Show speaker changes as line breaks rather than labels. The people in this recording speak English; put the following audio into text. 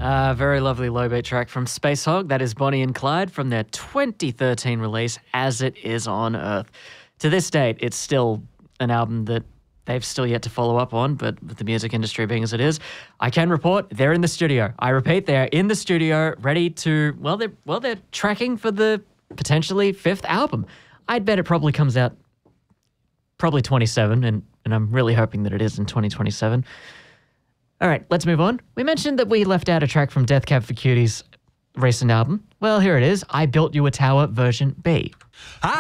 Very lovely low beat track from Space Hog. That is Bonnie and Clyde from their 2013 release, As It Is on Earth. To this date, it's still an album that they've still yet to follow up on, but with the music industry being as it is, I can report they're in the studio. I repeat, they're in the studio, ready to, they're tracking for the potentially 5th album. I'd bet it probably comes out probably 27, and I'm really hoping that it is in 2027. All right, let's move on. We mentioned that we left out a track from Death Cab for Cutie's recent album. Well, here it is, I Built You a Tower version B.